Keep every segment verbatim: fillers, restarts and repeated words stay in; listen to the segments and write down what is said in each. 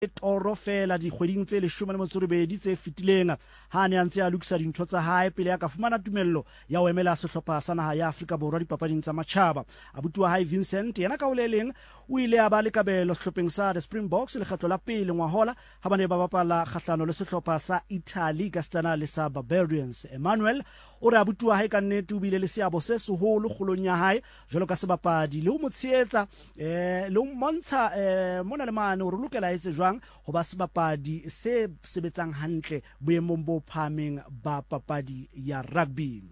toro fela dikgweding tse leshome le metso e robedi tse fetileng ha ne a ntse a lokisa dintho tsa hae pele ya ka fumana tumello ya ho emela sehlopha sa naha ya Afrika Borwa dipapading tsa matjhaba. Abuti wa hae Vincent yena ka oleleng o ile a ba le kabelo sehlopheng sa the Springboks le kgetlo la pele ngwahola ha ba ne ba bapala kgahlano le sehlopha sa Italy ka stana le sa Barbarians. Emmanuel o re abuti wa hae ka nnete o bile le seabo se seholo kgolong ya hae jwalo ka sebapadi le ho mo tshehetsa eh le ho montsha eh mona le mane o re lokela etse jwang ho ba sebapadi se sebetsang hantle boemong bo phameng ba papadi ya rugby.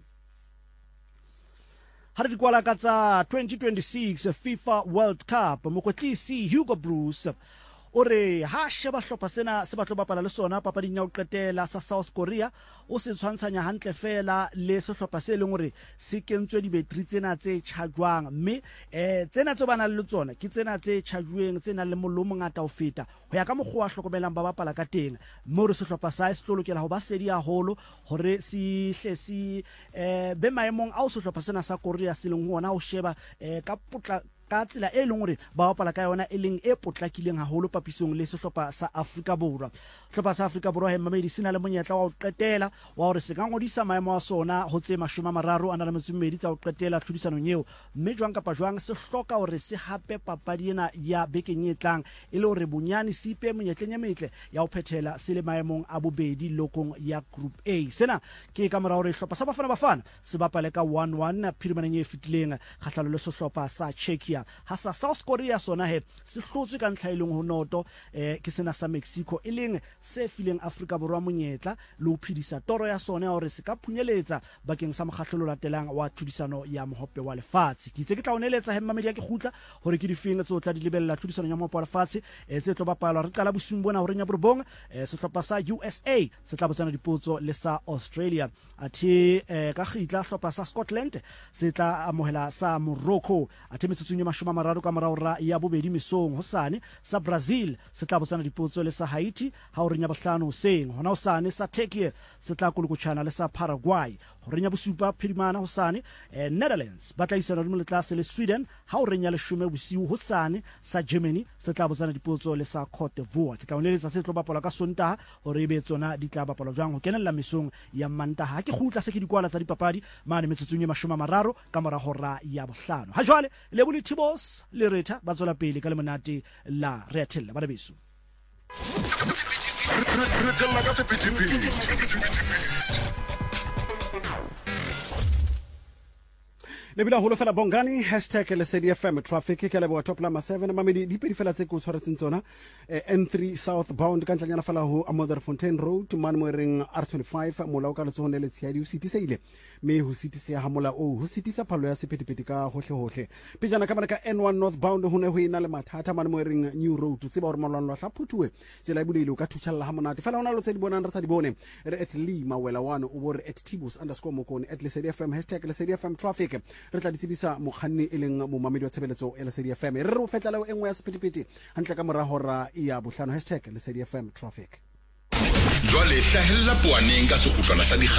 Ha re di kwala ka tsa twenty twenty-six FIFA World Cup, mokwetlisi Hugo Broos o re ha sheba hlopha sena se batlo bapala le sona papading ya ho qetela sa South Korea o se tshwantshanya hantle fela le sehlopha se leng hore se kentswe dibetri tsena tse tjhajwang, mme eh tsena tse bana le tsona ke tsena tse tjhajweng tsena le mollo mongata ho feta ho ya ka mokgwa wa hlokomelang ba bapala ka teng, mme re sehlopha sa se tlo lokela ho ba sedi haholo hore si hle si eh be maemong a o sehlopha sena sa Korea se leng hona ho sheba eh ka potla ka tsela e leng hore ba bapala ka yona e leng e potlakileng haholo papisong le sehlopha sa Afrika Borwa. Sehlopha sa Afrika Borwa he mamedi sina le monyetla wa ho qetela wa hore se ka ngodisa maemo a sona ho tse mashome a mararo a na le metsumedi tsa ho qetela tlhodisanong eo, mme jwang kapa jwang se hloka hore se hape papadi ena ya bekeng e tlang e le hore bonyane sipe monyetleng e metle ya ho phethela se le maemong a bobedi lokong ya Group A. Sena ke ka mora hore sehlopha sa Bafana Bafana se bapale ka one one phirimaneng e fetileng kgahlano le sehlopha sa Czechia. Ha sa South Korea sona he se hlotswe ka ntlha ileng ho noto eh ke sena sa Mexico e leng se fileng Afrika Borwa monyetla le ho phidisa toro ya sona ya hore se ka phunyeletsa bakeng sa mokgahlelo latelang wa tlhodisano ya mohope wa lefatshe. Ke itse ke tla oneletsa he mamedi ya ke khutla hore ke difeng tse o tla di lebella tlhodisano ya mohope wa lefatshe e tse tlo bapalwa re qala bosung bona hore nya Borbong eh sehlopha sa U S A se tla botsana dipotso le sa Australia, athe eh ka khitla sehlopha sa Scotland se tla amohela sa Morocco, athe metsotsong mashoma mararo ka maraora ya bobedi mesong hosane sa Brazil se tla botsana dipotso le sa Haiti ha o renya bohlano hoseng, hona hosane sa Turkey se tla kolokotshana le sa Paraguay, ho renya bosupa phirimana hosane eh, Netherlands ba tla isana le tlase le Sweden ha o renya leshome bosiu hosane sa Germany se tla botsana dipotso le sa Cote d'Ivoire. Ke tla oneletsa se tlo bapala ka Sontaha hore ebe tsona di tla bapala jwang ho kenella mesong ya Mantaha. Ke khutla se ke dikwala tsa dipapadi mane metsotsong e mashoma mararo ka mora hora ya bohlano. Ha jwale le bole Tibos le Retha ba tswela pele ka le monate la Reatella ba beso. Lebila holo fela bongani hashtag Lesedi F M traffic ke lebo top lama seven mamedi di pedi fela tse go tshwaretseng tsona N three southbound ka ntlanyana fela ho Amodar Fontaine Road man mo reng R twenty-five mola o ka letso le tshiadi o sitiseile me ho sitise ha mola o ho sitisa phalo ya sepetipeti ka hohle hohle pejana ka ka N one northbound ho ne ho ina le mathata man mo reng New Road tseba hore malwanlo hla phuthuwe tsela ibulile o ka thutsalla ha monate fela hona lo tse di bonang re sa di bone re at Lee Mawela one o bore at Tibos underscore mokone at Lesedi F M hashtag Lesedi F M traffic re tla ditsebisa mokganni e leng momamedi wa tshebeletso ya Lesedi F M re re o fetla le engwe ya sepetipeti hantle ka mora hora ya bohlano hashtag Lesedi F M traffic. Jwale hlahella puaneng ka sekgutlwana sa